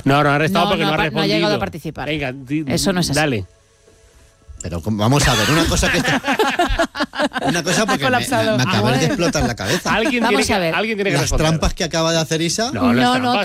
No ha restado porque no ha no ha respondido. llegado a participar. Venga, Eso no es así. Dale. Pero vamos a ver, una cosa porque me colapsado. acabáis de explotar la cabeza. Alguien Vamos tiene a ver. que Las responder. trampas que acaba de hacer Isa. No, no es No, trampa.